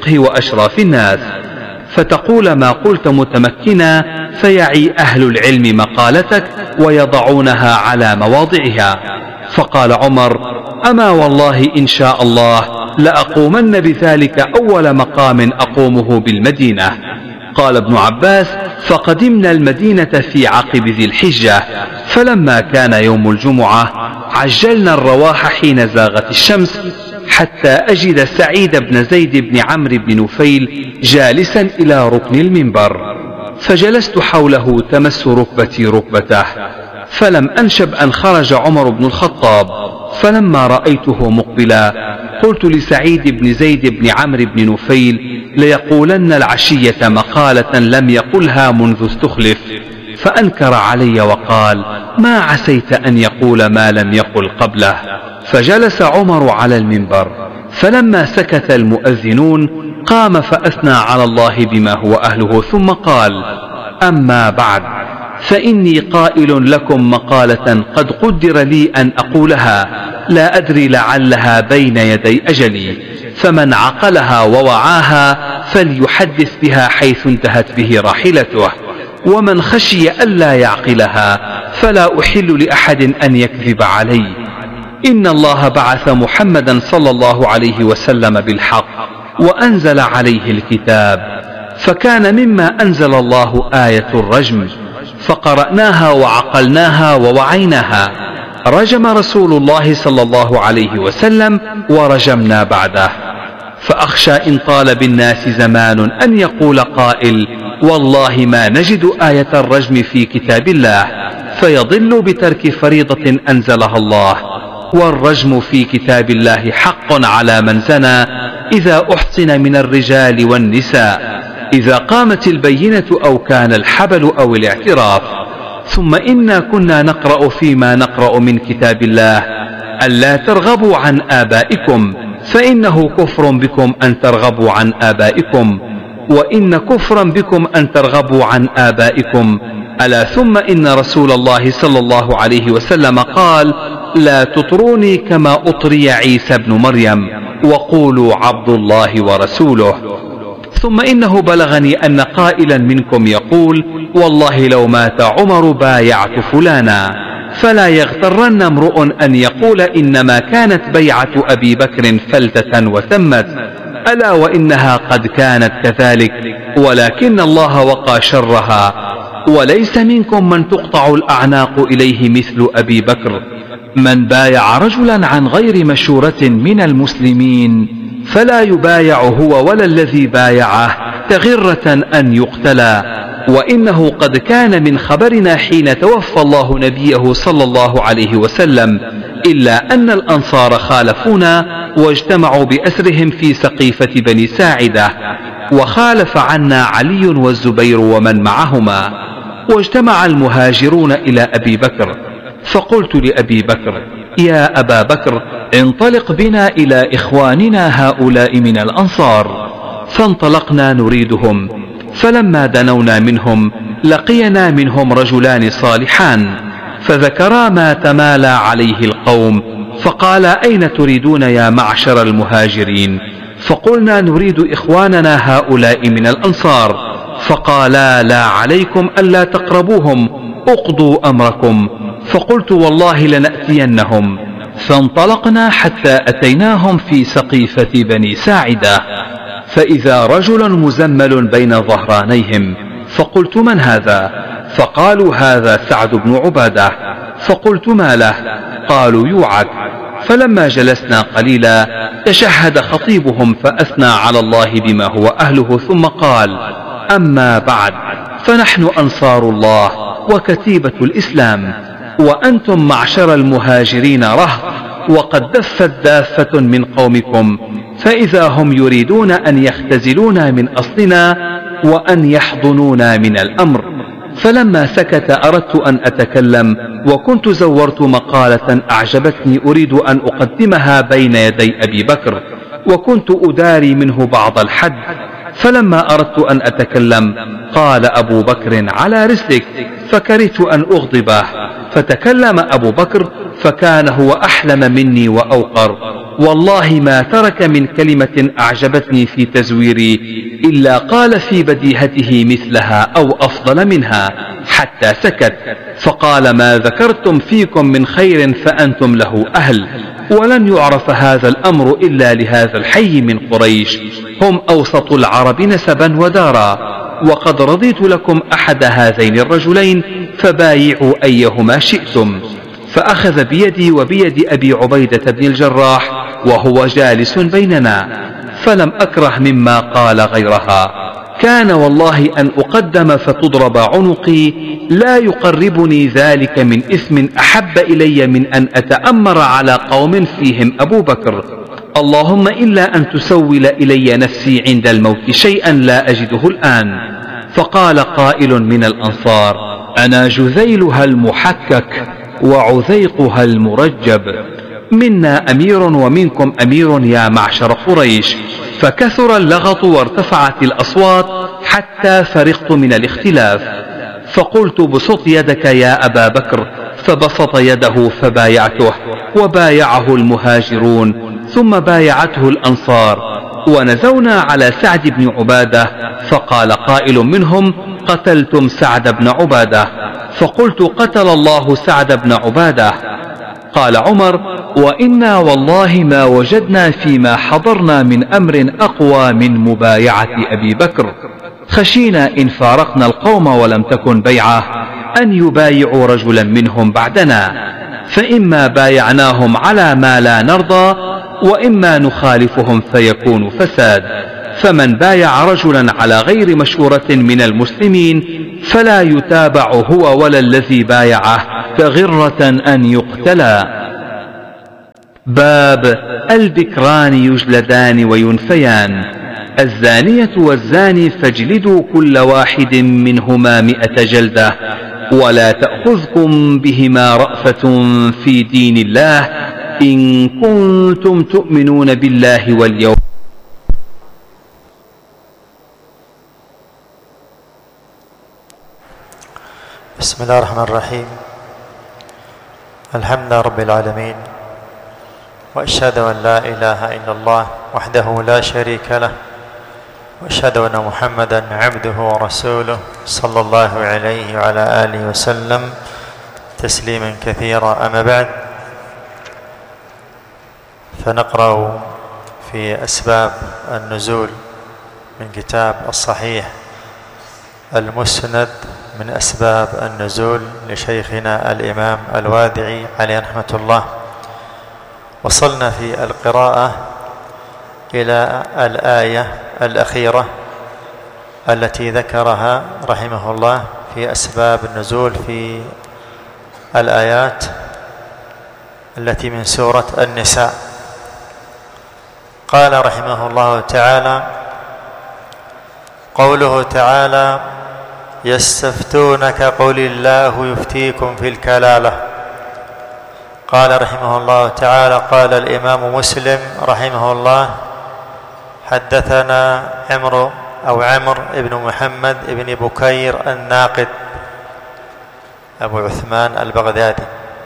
الفقه وأشراف الناس، فتقول ما قلت متمكنا، فيعي أهل العلم مقالتك ويضعونها على مواضعها. فقال عمر: أما والله إن شاء الله لأقومن بذلك أول مقام أقومه بالمدينة. قال ابن عباس: فقدمنا المدينة في عقب ذي الحجة، فلما كان يوم الجمعة عجلنا الرواح حين زاغت الشمس، حتى أجد سعيد بن زيد بن عمرو بن نفيل جالسا إلى ركن المنبر، فجلست حوله تمس ركبتي ركبته، فلم أنشب أن خرج عمر بن الخطاب، فلما رأيته مقبلا قلت لسعيد بن زيد بن عمرو بن نفيل: ليقولن العشية مقالة لم يقلها منذ استخلف. فأنكر علي وقال: ما عسيت أن يقول ما لم يقل قبله. فجلس عمر على المنبر، فلما سكت المؤذنون قام فأثنى على الله بما هو أهله، ثم قال: أما بعد، فإني قائل لكم مقالة قد قدر لي أن أقولها، لا أدري لعلها بين يدي أجلي، فمن عقلها ووعاها فليحدث بها حيث انتهت به راحلته، ومن خشي ألا يعقلها فلا أحل لأحد أن يكذب علي. إن الله بعث محمدا صلى الله عليه وسلم بالحق وأنزل عليه الكتاب، فكان مما أنزل الله آية الرجم، فقرأناها وعقلناها ووعيناها. رجم رسول الله صلى الله عليه وسلم ورجمنا بعده، فأخشى إن طال بالناس زمان أن يقول قائل: والله ما نجد آية الرجم في كتاب الله، فيضل بترك فريضة أنزلها الله. والرجم في كتاب الله حق على من زنى إذا أحصن من الرجال والنساء، إذا قامت البينة أو كان الحبل أو الاعتراف. ثم إنا كنا نقرأ فيما نقرأ من كتاب الله: ألا ترغبوا عن آبائكم، فإنه كفر بكم أن ترغبوا عن آبائكم، وإن كفرا بكم أن ترغبوا عن آبائكم. ألا ثم إن رسول الله صلى الله عليه وسلم قال: لا تطروني كما أطري عيسى بن مريم، وقولوا عبد الله ورسوله. ثم إنه بلغني أن قائلا منكم يقول: والله لو مات عمر بايعت فلانا. فلا يغترن امرؤ أن يقول إنما كانت بيعة أبي بكر فلتة وتمت، ألا وإنها قد كانت كذلك، ولكن الله وقى شرها. وليس منكم من تقطع الأعناق إليه مثل أبي بكر. من بايع رجلا عن غير مشورة من المسلمين فلا يبايع هو ولا الذي بايعه تغرة أن يقتلا. وإنه قد كان من خبرنا حين توفى الله نبيه صلى الله عليه وسلم، إلا أن الأنصار خالفونا واجتمعوا بأسرهم في سقيفة بني ساعدة، وخالف عنا علي والزبير ومن معهما، واجتمع المهاجرون إلى أبي بكر. فقلت لأبي بكر: يا أبا بكر، انطلق بنا إلى إخواننا هؤلاء من الأنصار. فانطلقنا نريدهم، فلما دنونا منهم لقينا منهم رجلان صالحان، فذكرا ما تمالى عليه القوم، فقالا: أين تريدون يا معشر المهاجرين؟ فقلنا: نريد إخواننا هؤلاء من الأنصار. فقالا: لا عليكم ألا تقربوهم، اقضوا أمركم. فقلت: والله لنأتينهم. فانطلقنا حتى أتيناهم في سقيفة بني ساعدة، فإذا رجل مزمل بين ظهرانيهم، فقلت: من هذا؟ فقالوا: هذا سعد بن عبادة. فقلت: ما له؟ قالوا: يوعك. فلما جلسنا قليلا تشهد خطيبهم فأثنى على الله بما هو أهله، ثم قال: أما بعد، فنحن أنصار الله وكتيبة الإسلام، وأنتم معشر المهاجرين رهط، وقد دفت دافة من قومكم، فإذا هم يريدون أن يختزلونا من أصلنا وأن يحضنونا من الأمر. فلما سكت أردت أن أتكلم، وكنت زورت مقالة أعجبتني أريد أن أقدمها بين يدي أبي بكر، وكنت أداري منه بعض الحد. فلما أردت أن أتكلم قال أبو بكر: على رسلك. فكرهت أن أغضبه، فتكلم أبو بكر، فكان هو أحلم مني وأوقر، والله ما ترك من كلمة أعجبتني في تزويري إلا قال في بديهته مثلها أو أفضل منها، حتى سكت. فقال: ما ذكرتم فيكم من خير فأنتم له أهل، ولن يعرف هذا الأمر إلا لهذا الحي من قريش، هم أوسط العرب نسبا ودارا، وقد رضيت لكم أحد هذين الرجلين فبايعوا أيهما شئتم. فأخذ بيدي وبيد أبي عبيدة بن الجراح وهو جالس بيننا، فلم أكره مما قال غيرها. كان والله أن أقدم فتضرب عنقي لا يقربني ذلك من إثم أحب إلي من أن أتأمر على قوم فيهم أبو بكر، اللهم إلا أن تسول إلي نفسي عند الموت شيئا لا أجده الآن. فقال قائل من الأنصار: أنا جذيلها المحكك وعذيقها المرجب، منا أمير ومنكم أمير يا معشر قريش. فكثر اللغط وارتفعت الأصوات حتى فرغت من الاختلاف، فقلت: بسط يدك يا أبا بكر، فبسط يده فبايعته، وبايعه المهاجرون، ثم بايعته الأنصار، ونزونا على سعد بن عبادة. فقال قائل منهم: قتلتم سعد بن عبادة. فقلت: قتل الله سعد بن عبادة. قال عمر: وإنا والله ما وجدنا فيما حضرنا من أمر أقوى من مبايعة أبي بكر، خشينا إن فارقنا القوم ولم تكن بيعة أن يبايعوا رجلا منهم بعدنا، فإما بايعناهم على ما لا نرضى، وإما نخالفهم فيكون فساد. فمن بايع رجلا على غير مشورة من المسلمين فلا يتابع هو ولا الذي بايعه كغرة أن يقتلا. باب البكران يجلدان وينفيان. الزانية والزاني فاجلدوا كل واحد منهما 100 جلدة، ولا تأخذكم بهما رأفة في دين الله إن كنتم تؤمنون بالله واليوم. بسم الله الرحمن الرحيم. الحمد لله رب العالمين، وأشهد أن لا إله إلا الله وحده لا شريك له، وأشهد أن محمدا عبده ورسوله صلى الله عليه وعلى آله وسلم تسليما كثيرا. أما بعد، فنقرأ في أسباب النزول من كتاب الصحيح المسند من أسباب النزول لشيخنا الإمام الوادعي عليه رحمة الله. وصلنا في القراءة إلى الآية الأخيرة التي ذكرها رحمه الله في أسباب النزول في الآيات التي من سورة النساء. قال رحمه الله تعالى: قوله تعالى: يستفتونك قل الله يفتيكم في الكلالة. قال رحمه الله تعالى: قال الإمام مسلم رحمه الله: حدثنا عمرو بن محمد بن بكير الناقد أبو عثمان البغدادي،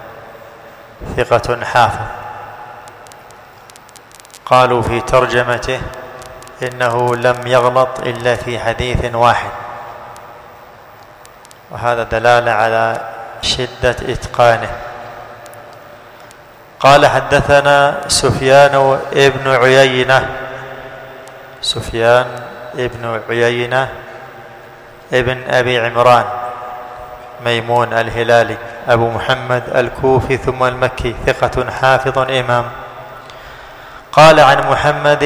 ثقة حافظ. قالوا في ترجمته إنه لم يغلط إلا في حديث واحد، وهذا دلالة على شدة إتقانه. قال: حدثنا سفيان ابن عيينة ابن أبي عمران ميمون الهلالي أبو محمد الكوفي ثم المكي، ثقة حافظ إمام. قال: عن محمد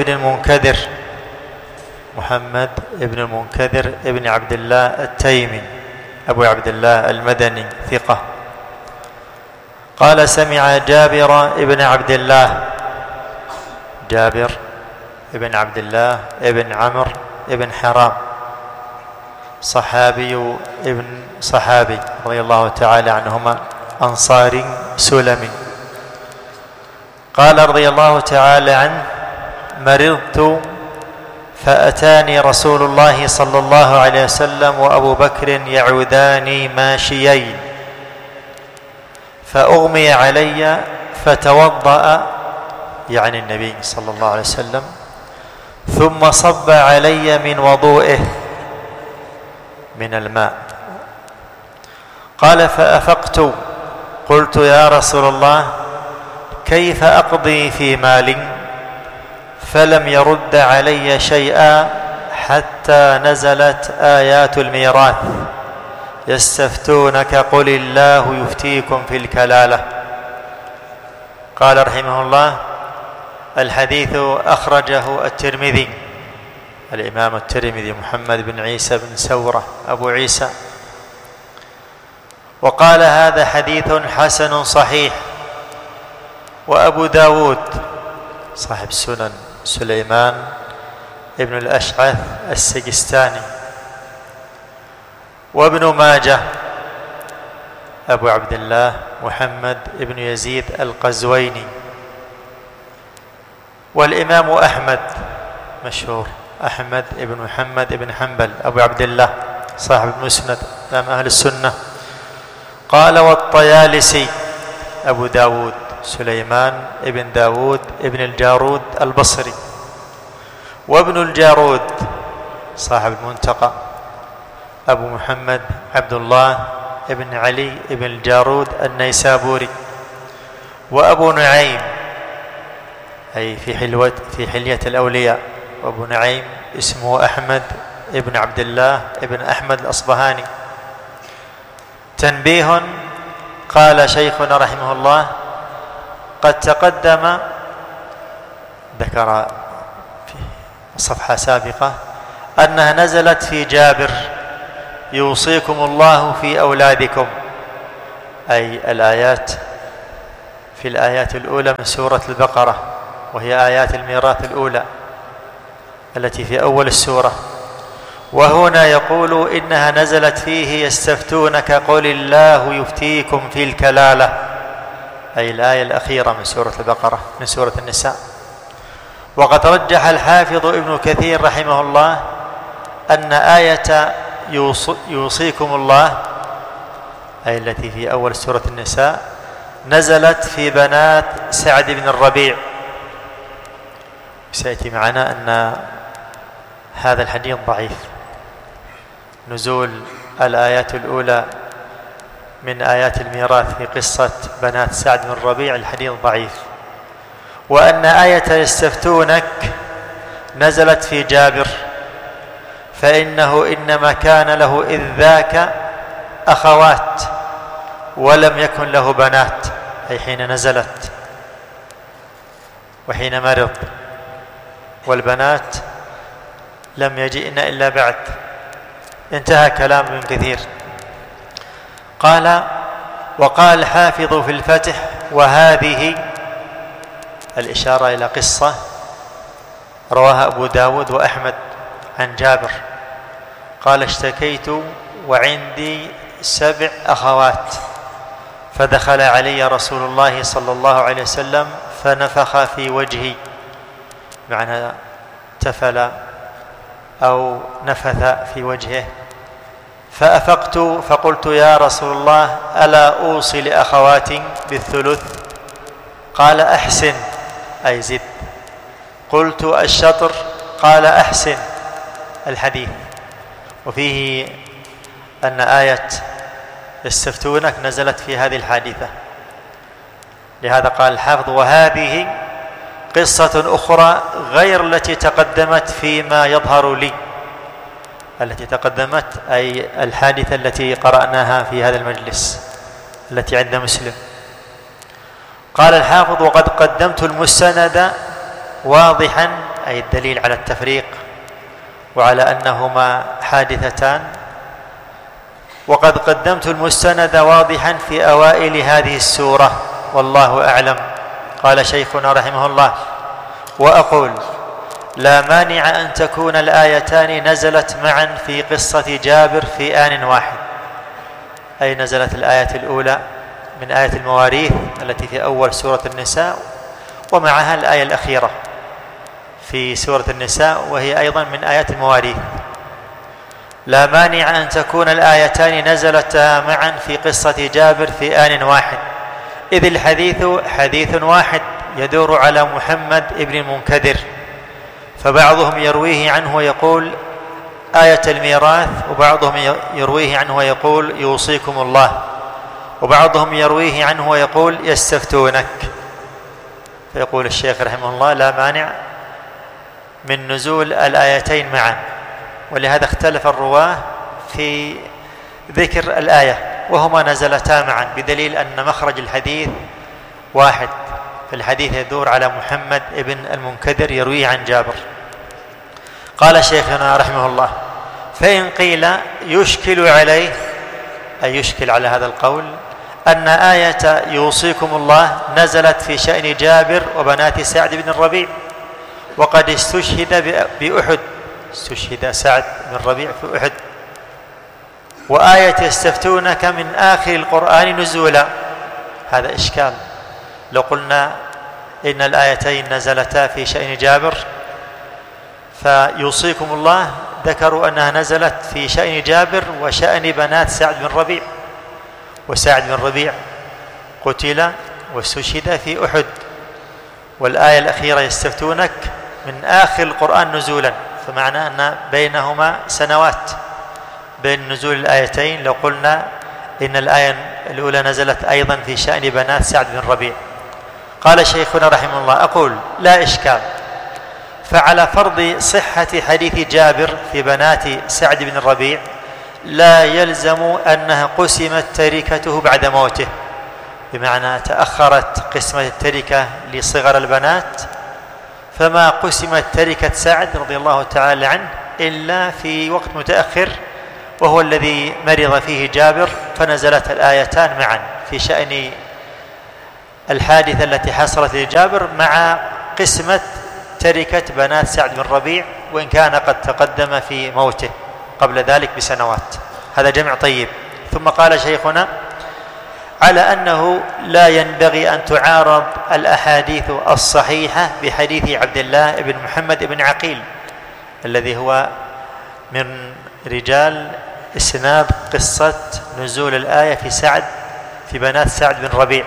ابن المنكدر ابن عبد الله التيمي أبو عبد الله المدني، ثقة. قال: سمع جابر ابن عبد الله ابن عمرو ابن حرام، صحابي رضي الله تعالى عنهما، أنصاري سلمي. قال رضي الله تعالى عنه: مرضت فأتاني رسول الله صلى الله عليه وسلم وأبو بكر يعوداني ماشيين، فأغمي علي فتوضأ يعني النبي صلى الله عليه وسلم، ثم صب علي من وضوئه من الماء. قال فأفقت قلت يا رسول الله كيف أقضي في مالي؟ فلم يرد علي شيئا حتى نزلت آيات الميراث يستفتونك قل الله يفتيكم في الكلالة. قال رحمه الله: الحديث أخرجه الترمذي، الإمام الترمذي محمد بن عيسى بن سورة أبو عيسى، وقال هذا حديث حسن صحيح. وأبو داود صاحب السنن سليمان ابن الأشعث السجستاني، وابن ماجه أبو عبد الله محمد بن يزيد القزويني، والإمام أحمد مشهور أحمد بن محمد بن حنبل أبو عبد الله صاحب المسند إمام أهل السنة. قال والطيالسي أبو داود سليمان ابن داود ابن الجارود البصري، وابن الجارود صاحب المنتقى أبو محمد عبد الله ابن علي ابن الجارود النيسابوري، وأبو نعيم أي في حلية الأولياء، وأبو نعيم اسمه أحمد ابن عبد الله ابن أحمد الأصبهاني. تنبيه: قال شيخنا رحمه الله: قد تقدم، ذكر في صفحة سابقة أنها نزلت في جابر يوصيكم الله في أولادكم، أي الآيات في الآيات الأولى من سورة البقرة، وهي آيات الميراث الأولى التي في أول السورة. وهنا يقول إنها نزلت فيه يستفتونك قل الله يفتيكم في الكلالة، أي الآية الأخيرة من سورة البقرة من سورة النساء. وقد رجح الحافظ ابن كثير رحمه الله أن آية يوصيكم الله أي التي في أول سورة النساء نزلت في بنات سعد بن الربيع. سيأتي معنا أن هذا الحديث ضعيف، نزول الآيات الأولى من آيات الميراث في قصة بنات سعد بن الربيع الحديث ضعيف، وأن آية يستفتونك نزلت في جابر، فإنه إنما كان له إذ ذاك أخوات ولم يكن له بنات، أي حين نزلت وحين مرض، والبنات لم يجئن إلا بعد. انتهى كلام ابن كثير. قال: وقال الحافظ في الفتح: وهذه الإشارة إلى قصة رواها أبو داود وأحمد عن جابر قال: اشتكيت وعندي 7 أخوات، فدخل علي رسول الله صلى الله عليه وسلم فنفخ في وجهي، معنى تفل أو نفث في وجهه، فأفقت فقلت يا رسول الله ألا أوصي لأخواتي بالثلث؟ قال: أحسن أي زد. قلت: الشطر؟ قال: أحسن الحديث. وفيه أن آية يستفتونك نزلت في هذه الحادثة، لهذا قال الحافظ: وهذه قصة أخرى غير التي تقدمت فيما يظهر لي. التي تقدمت أي الحادثة التي قرأناها في هذا المجلس التي عند مسلم. قال الحافظ: وقد قدمت المستند واضحا أي الدليل على التفريق وعلى أنهما حادثتان، وقد قدمت المستند واضحا في أوائل هذه السورة والله أعلم. قال شيخنا رحمه الله: وأقول لا مانع أن تكون الآيتان نزلت معا في قصة جابر في آن واحد، أي نزلت الآية الأولى من آية المواريث التي في أول سورة النساء، ومعها الآية الأخيرة في سورة النساء وهي أيضا من آيات المواريث. لا مانع أن تكون الآيتان نزلتا معا في قصة جابر في آن واحد، إذ الحديث حديث واحد يدور على محمد ابن المنكدر، فبعضهم يرويه عنه ويقول آية الميراث، وبعضهم يرويه عنه ويقول يوصيكم الله، وبعضهم يرويه عنه ويقول يستفتونك. فيقول الشيخ رحمه الله لا مانع من نزول الآيتين معا، ولهذا اختلف الرواه في ذكر الآية وهما نزلتا معا، بدليل أن مخرج الحديث واحد، فالحديث يدور على محمد ابن المنكدر يرويه عن جابر. قال شيخنا رحمه الله: فإن قيل يشكل عليه، أي يشكل على هذا القول، أن آية يوصيكم الله نزلت في شأن جابر وبنات سعد بن الربيع، وقد استشهد بأحد، استشهد سعد بن الربيع في أحد، وآية يستفتونك من آخر القرآن نزولا. هذا إشكال، لو قلنا إن الآيتين نزلتا في شأن جابر، فيوصيكم الله ذكروا أنها نزلت في شأن جابر وشأن بنات سعد بن الربيع، وسعد بن الربيع قتل واستشهد في أحد، والآية الأخيرة يستفتونك من آخر القرآن نزولا، فمعنى أن بينهما سنوات بين نزول الآيتين. لو قلنا إن الآية الأولى نزلت أيضا في شأن بنات سعد بن الربيع. قال شيخنا رحمه الله: أقول لا إشكال، فعلى فرض صحة حديث جابر في بنات سعد بن الربيع لا يلزم أنها قسمت تركته بعد موته، بمعنى تأخرت قسمة التركة لصغر البنات، فما قسمت تركة سعد رضي الله تعالى عنه إلا في وقت متأخر، وهو الذي مرض فيه جابر، فنزلت الآيتان معا في شأن الحادثة التي حصلت لجابر مع قسمة تركة بنات سعد بن الربيع، وإن كان قد تقدم في موته قبل ذلك بسنوات. هذا جمع طيب. ثم قال شيخنا: على أنه لا ينبغي أن تعارض الأحاديث الصحيحة بحديث عبد الله بن محمد بن عقيل الذي هو من رجال إسناد قصة نزول الآية في بنات سعد بن ربيع،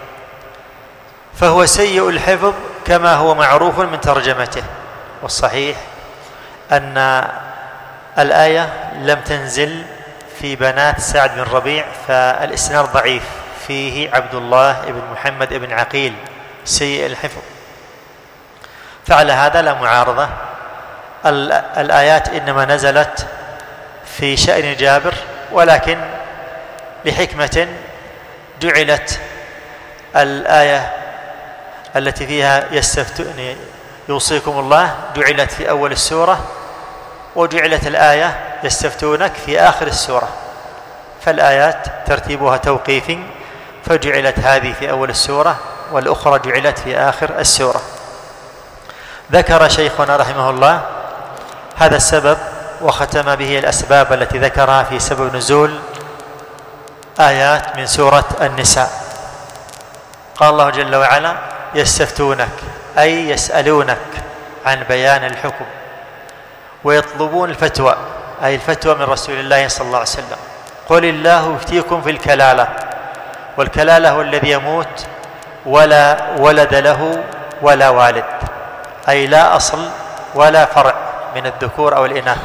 فهو سيء الحفظ كما هو معروف من ترجمته. والصحيح أن الآية لم تنزل في بنات سعد بن ربيع، فالإسناد ضعيف، فيه عبد الله بن محمد بن عقيل سيء الحفظ، فعلى هذا لا معارضة. الآيات إنما نزلت في شأن جابر، ولكن لحكمة جعلت الآية التي فيها يوصيكم الله جعلت في أول السورة، وجعلت الآية يستفتونك في آخر السورة، فالآيات ترتيبها توقيفي، فجعلت هذه في أول السورة والأخرى جعلت في آخر السورة. ذكر شيخنا رحمه الله هذا السبب، وختم به الأسباب التي ذكرها في سبب نزول آيات من سورة النساء. قال الله جل وعلا: يستفتونك، أي يسألونك عن بيان الحكم، ويطلبون الفتوى، أي الفتوى من رسول الله صلى الله عليه وسلم. قل الله يفتيكم في الكلالة، والكلالة هو الذي يموت ولا ولد له ولا والد، أي لا أصل ولا فرع من الذكور أو الإناث.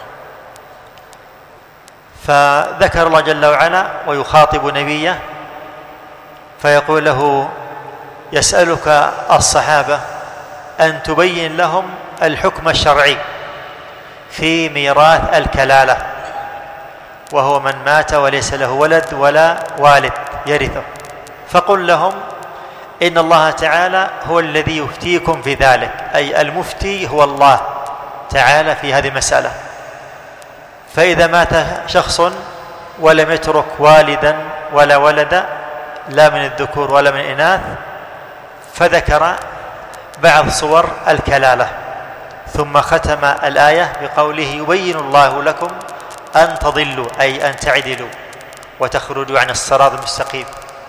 فذكر الله جل وعلا ويخاطب نبيه فيقول له: يسألك الصحابة أن تبين لهم الحكم الشرعي في ميراث الكلالة، وهو من مات وليس له ولد ولا والد يرثه، فقل لهم إن الله تعالى هو الذي يفتيكم في ذلك، أي المفتي هو الله تعالى في هذه المسألة. فإذا مات شخص ولم يترك والدا ولا ولد، لا من الذكور ولا من الإناث، فذكر بعض صور الكلالة، ثم ختم الآية بقوله: يبين الله لكم أن تضلوا، أي أن تعدلوا وتخرجوا عن الصراط المستقيم،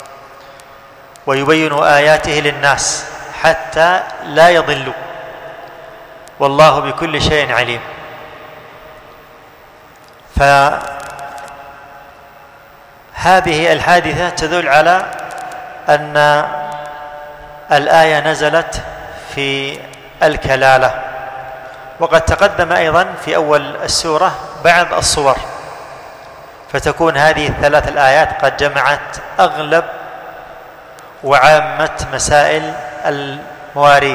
ويبين آياته للناس حتى لا يضلوا، والله بكل شيء عليم. فهذه الحادثة تدل على أن الآية نزلت في الكلالة، وقد تقدم أيضا في أول السورة بعض الصور، فتكون هذه الثلاث الآيات قد جمعت أغلب وعامة مسائل المواريث.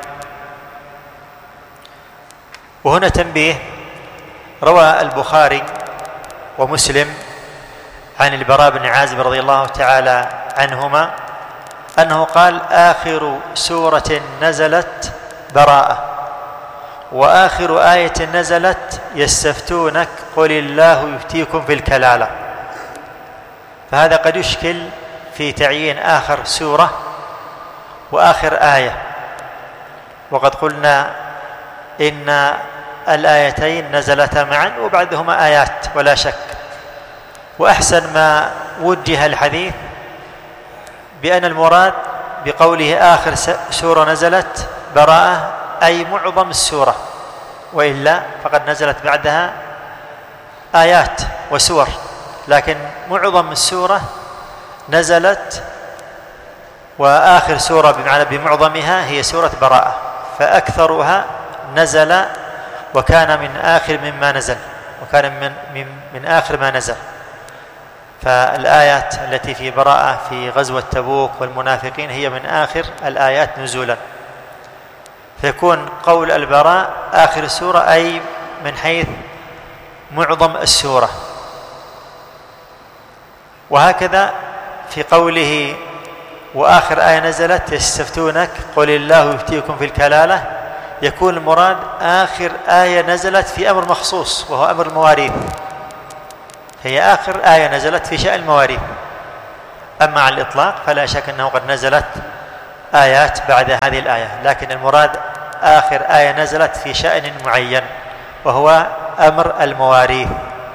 وهنا تنبيه: روى البخاري ومسلم عن البراء بن عازب رضي الله تعالى عنهما أنه قال: آخر سورة نزلت براءة، وآخر آية نزلت يستفتونك قل الله يفتيكم في الكلالة. فهذا قد يشكل في تعيين آخر سورة وآخر آية، وقد قلنا إن الآيتين نزلتا معا وبعدهما آيات ولا شك. وأحسن ما وجه الحديث بأن المراد بقوله آخر سورة نزلت براءة أي معظم السورة، وإلا فقد نزلت بعدها آيات وسور، لكن معظم السورة نزلت، وآخر سورة بمعنى بمعظمها هي سورة براءة، فأكثرها نزل وكان من آخر مما نزل، وكان من آخر ما نزل. فالآيات التي في براءة في غزوة تبوك والمنافقين هي من آخر الآيات نزولا، فيكون قول البراء آخر السورة أي من حيث معظم السورة. وهكذا في قوله وآخر آية نزلت يستفتونك قل الله يفتيكم في الكلالة، يكون المراد آخر آية نزلت في أمر مخصوص وهو أمر المواريث، هي آخر آية نزلت في شأن المواريث. أما على الإطلاق فلا شك أنه قد نزلت آيات بعد هذه الآية، لكن المراد آخر آية نزلت في شأن معين وهو أمر المواريث.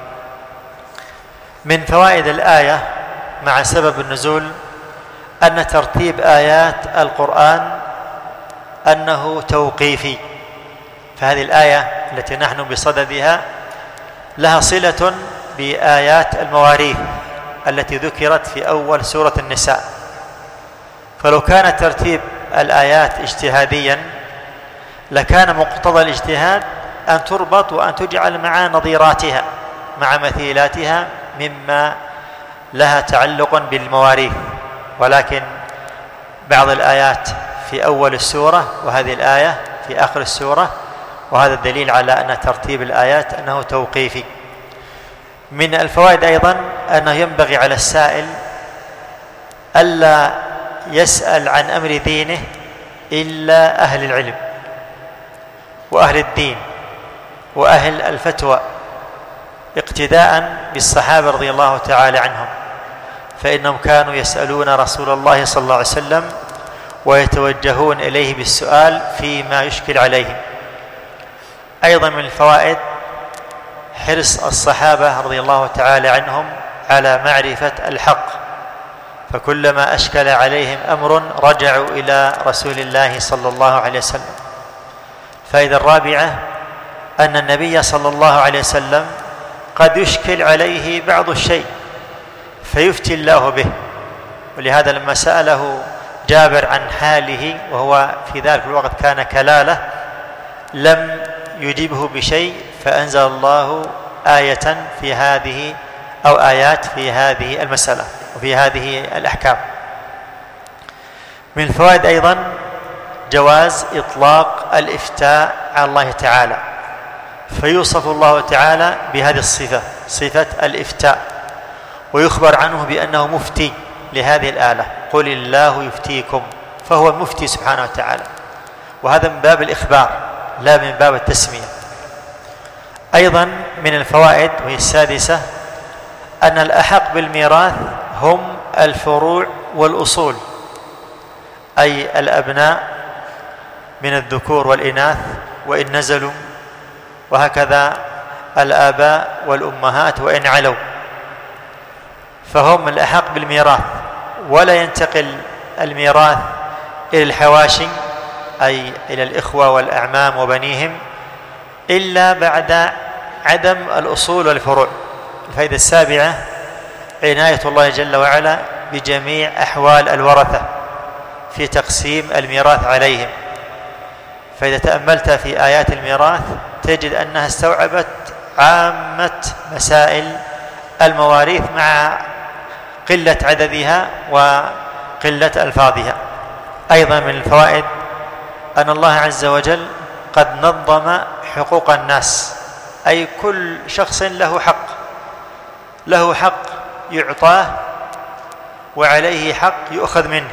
من فوائد الآية مع سبب النزول أن ترتيب آيات القرآن أنه توقيفي، فهذه الآية التي نحن بصددها لها صلة بآيات المواريث التي ذكرت في أول سورة النساء، فلو كان ترتيب الآيات اجتهاديا لكان مقتضى الاجتهاد أن تربط وأن تجعل مع نظيراتها مع مثيلاتها مما لها تعلق بالمواريث، ولكن بعض الآيات في أول السورة وهذه الآية في آخر السورة، وهذا الدليل على أن ترتيب الآيات أنه توقيفي. من الفوائد أيضا أنه ينبغي على السائل ألا يسأل عن أمر دينه إلا أهل العلم وأهل الدين وأهل الفتوى، اقتداء بالصحابة رضي الله تعالى عنهم، فإنهم كانوا يسألون رسول الله صلى الله عليه وسلم ويتوجهون إليه بالسؤال فيما يشكل عليهم. أيضا من الفوائد حرص الصحابة رضي الله تعالى عنهم على معرفة الحق، فكلما أشكل عليهم أمر رجعوا إلى رسول الله صلى الله عليه وسلم. الفائدة الرابعة أن النبي صلى الله عليه وسلم قد يشكل عليه بعض الشيء فيفتي الله به، ولهذا لما سأله جابر عن حاله وهو في ذلك الوقت كان كلالة لم يجيبه بشيء، فأنزل الله آية في هذه أو آيات في هذه المسألة وفي هذه الأحكام. من الفوائد أيضا جواز إطلاق الإفتاء على الله تعالى، فيوصف الله تعالى بهذه الصفة، صفة الإفتاء، ويخبر عنه بأنه مفتي لهذه الآلة، قل الله يفتيكم، فهو المفتي سبحانه وتعالى، وهذا من باب الإخبار لا من باب التسمية. أيضا من الفوائد وهي السادسة أن الأحق بالميراث هم الفروع والأصول، أي الأبناء من الذكور والإناث وإن نزلوا، وهكذا الآباء والأمهات وإن علوا، فهم الأحق بالميراث، ولا ينتقل الميراث إلى الحواشي أي إلى الإخوة والأعمام وبنيهم إلا بعد عدم الأصول والفروع. الفائدة السابعة عناية الله جل وعلا بجميع أحوال الورثة، في تقسيم الميراث عليهم. فإذا تأملت في آيات الميراث تجد أنها استوعبت عامة مسائل المواريث مع قلة عددها وقلة ألفاظها. أيضا من الفوائد أن الله عز وجل قد نظم حقوق الناس، أي كل شخص له حق يعطاه وعليه حق يؤخذ منه،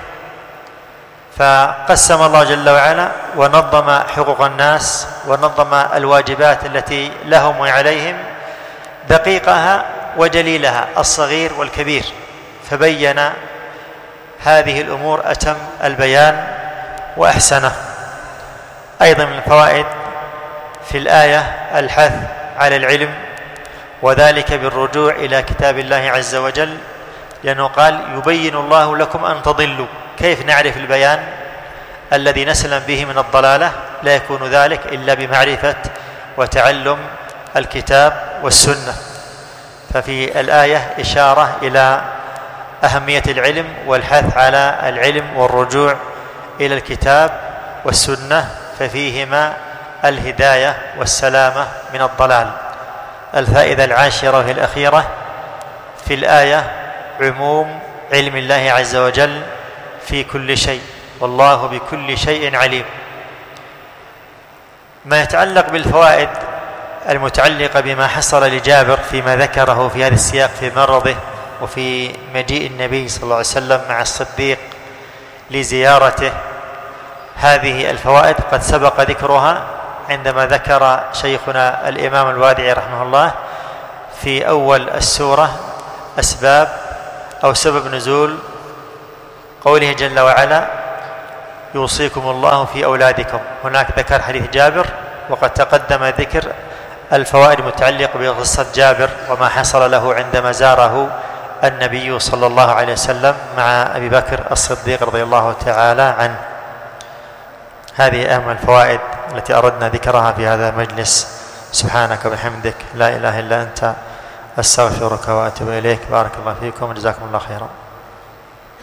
فقسم الله جل وعلا ونظم حقوق الناس ونظم الواجبات التي لهم وعليهم، دقيقها وجليلها، الصغير والكبير، فبين هذه الأمور أتم البيان وأحسنه. أيضا من الفوائد في الآية الحث على العلم، وذلك بالرجوع إلى كتاب الله عز وجل، لأنه قال يبين الله لكم أن تضلوا. كيف نعرف البيان الذي نسلم به من الضلالة؟ لا يكون ذلك إلا بمعرفة وتعلم الكتاب والسنة. ففي الآية إشارة إلى أهمية العلم والحث على العلم والرجوع إلى الكتاب والسنة، ففيهما الهداية والسلامة من الضلال. الفائدة العاشرة وهي الأخيرة في الآية عموم علم الله عز وجل في كل شيء، والله بكل شيء عليم. ما يتعلق بالفوائد المتعلقة بما حصل لجابر فيما ذكره في هذا السياق في مرضه وفي مجيء النبي صلى الله عليه وسلم مع الصديق لزيارته، هذه الفوائد قد سبق ذكرها عندما ذكر شيخنا الإمام الوادعي رحمه الله في أول السورة أسباب أو سبب نزول قوله جل وعلا يوصيكم الله في أولادكم. هناك ذكر حديث جابر، وقد تقدم ذكر الفوائد المتعلقة بقصة جابر وما حصل له عندما زاره النبي صلى الله عليه وسلم مع أبي بكر الصديق رضي الله تعالى عنه. هذه أهم الفوائد التي أردنا ذكرها في هذا المجلس. سبحانك وبحمدك لا إله إلا أنت أستغفرك وأتوب إليك. بارك الله فيكم وجزاكم الله خيرا.